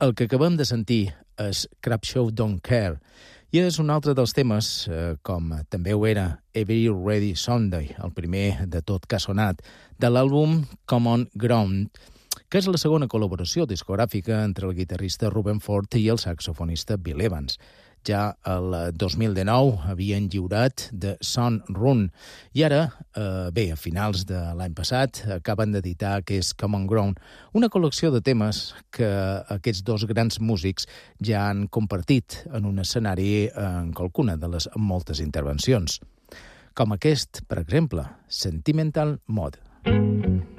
El que acabem de sentir és Crap Show Don't Care i és un altre dels temes, com també ho era Every Ready Sunday, el primer de tot que ha sonat, de l'àlbum Common Ground, que és la segona col·laboració discogràfica entre el guitarrista Ruben Ford i el saxofonista Bill Evans. Ja el 2019 havien lliurat The Sun Run i ara, a finals de l'any passat, acaben d'editar aquest Common Ground, una col·lecció de temes que aquests dos grans músics ja han compartit en un escenari en qualcuna de les moltes intervencions. Com aquest, per exemple, Sentimental Mode.